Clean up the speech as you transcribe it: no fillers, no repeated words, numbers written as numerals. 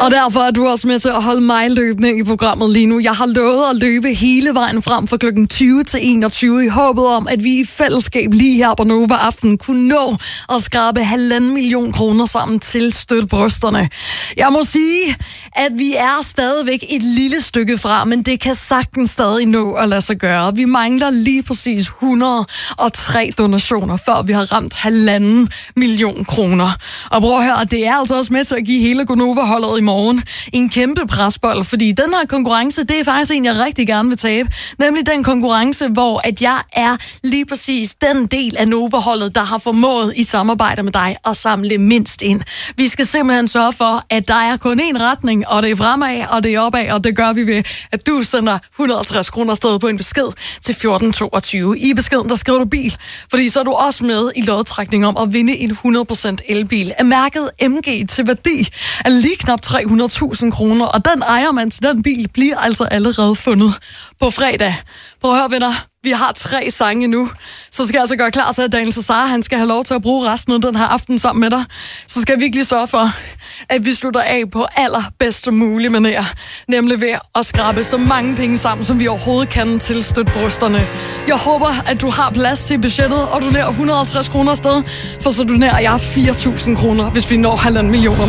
Og derfor er du også med til at holde mig løbende i programmet lige nu. Jeg har lovet at løbe hele vejen frem fra klokken 20 til 21 i håbet om, at vi i fællesskab lige her på Nova Aften kunne nå at skrabe 1,5 million kroner sammen til Støt Brysterne. Jeg må sige, at vi er stadigvæk et lille stykke fra, men det kan sagtens stadig nå at lade sig gøre. Vi mangler lige præcis 103 donationer, før vi har ramt 1,5 million kroner. Og prøv at høre, det er altså også med til at give hele Gonova-holdet i morgen en kæmpe presbold, fordi den her konkurrence, det er faktisk en, jeg rigtig gerne vil tabe. Nemlig den konkurrence, hvor at jeg er lige præcis den del af Nova-holdet, der har formået i samarbejde med dig at samle mindst ind. Vi skal simpelthen sørge for, at der er kun én retning, og det er fremad, og det er opad, og det gør vi ved, at du sender 150 kroner afsted på en besked til 1422. I beskeden, der skriver du bil, fordi så er du også med i lodtrækning om at vinde en 100% elbil af mærket MG til værdi af lige knap 300.000 kroner, og den ejermand til den bil bliver altså allerede fundet på fredag. Prøv at høre, venner. Vi har 3 sange nu, så skal jeg altså gøre klar til, at Daniel Cesar, han skal have lov til at bruge resten af den her aften sammen med dig. Så skal vi virkelig sørge for, at vi slutter af på allerbedste mulige manér, nemlig ved at skrabe så mange penge sammen, som vi overhovedet kan til Støt Brysterne. Jeg håber, at du har plads til budgettet, og donerer 150 kroner afsted, for så donerer jeg 4.000 kroner, hvis vi når 1,5 millioner.